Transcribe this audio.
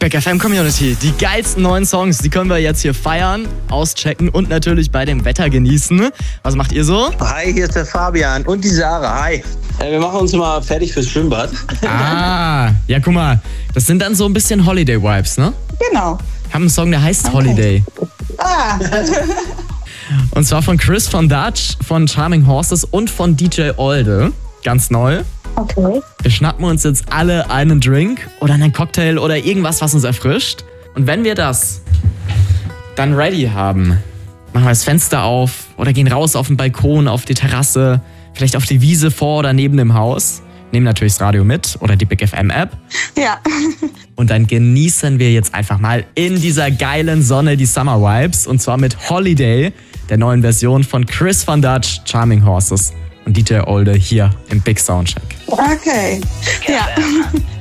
Big FM Community, die geilsten neuen Songs, die können wir jetzt hier feiern, auschecken und natürlich bei dem Wetter genießen. Was macht ihr so? Hi, hier ist der Fabian und die Sarah. Hi. Wir machen uns mal fertig fürs Schwimmbad. Ah, ja guck mal, das sind dann so ein bisschen Holiday-Vibes, ne? Genau. Wir haben einen Song, der heißt Holiday. Ah. Und zwar von Chris von Dutch, von Charming Horses und von DJ Olde. Ganz neu. Okay. Wir schnappen uns jetzt alle einen Drink oder einen Cocktail oder irgendwas, was uns erfrischt. Und wenn wir das dann ready haben, machen wir das Fenster auf oder gehen raus auf den Balkon, auf die Terrasse, vielleicht auf die Wiese vor oder neben dem Haus. Nehmen natürlich das Radio mit oder die Big FM App. Ja. Und dann genießen wir jetzt einfach mal in dieser geilen Sonne die Summer Vibes. Und zwar mit Holiday, der neuen Version von Chris von Dutch, Charming Horses und DJ Olde hier im Big Soundcheck. Okay. Ja.